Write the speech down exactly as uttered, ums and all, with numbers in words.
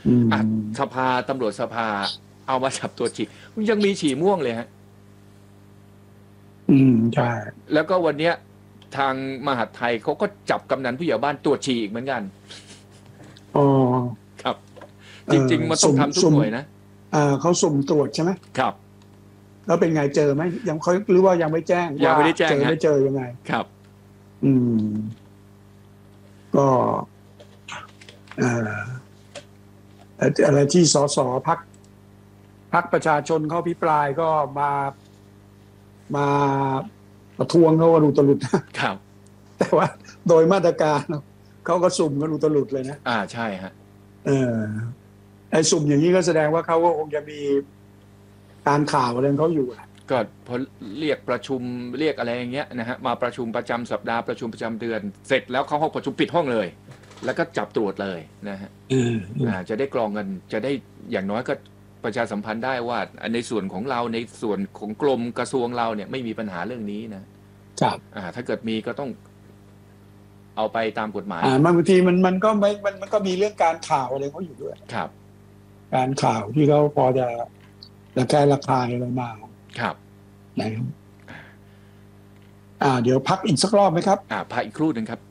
อือ่ะมสภาตำรวจสภาเอามาจับตัวฉี่ยังมีฉี่ม่วงเลยฮะอืมใช่แล้วก็วันเนี้ยทางมหาดไทยเขาก็จับกำนันผู้ใหญ่บ้านตรวจฉี่อีกเหมือนกันอ๋อครับเอจริงอๆมันต้องสุ่มทำทุกสุ่มหน่วยนะอ่าเขาสุ่มตรวจใช่ไหมครับแล้วเป็นไงเจอไหมยังเขาหรือว่ายังไม่แจ้งว่ายังไม่ได้แจ้เจอไม่งฮะเจอยังไงครับอืมก็เอ่ออะไรที่สสพักพักประชาชนเขาพิปรายก็มามาประท้วงเขาว่าอุตลุดนะครับแต่ว่าโดยมาตรการเขาก็สุ่มกันอุตลุดเลยนะอ่าใช่ฮะเออไอ้สุ่มอย่างนี้ก็แสดงว่าเขาก็คงจะมีการข่าวอะไรของเขาอยู่แหละก็พอเรียกประชุมเรียกอะไรอย่างเงี้ยนะฮะมาประชุมประจำสัปดาห์ประชุมประจำเดือนเสร็จแล้วเข้าห้องประชุมปิดห้องเลยแล้วก็จับตรวจเลยนะฮะเออเอออ่าจะได้กรองกันจะได้อย่างน้อยก็ประชาสัมพันธ์ได้ว่าในส่วนของเราในส่วนของกรมกระทรวงเราเนี่ยไม่มีปัญหาเรื่องนี้นะครับอ่าถ้าเกิดมีก็ต้องเอาไปตามกฎหมายอ่าบางทีมันมันก็ไม่มันมันก็มีเรื่องการข่าวอะไรเขาอยู่ด้วยครับการข่าวที่เขาพอจะระแคะระคายอะไรมาครับนะครับอ่าเดี๋ยวพักอีกสักรอบไหมครับอ่าพักอีกครู่หนึ่งครับ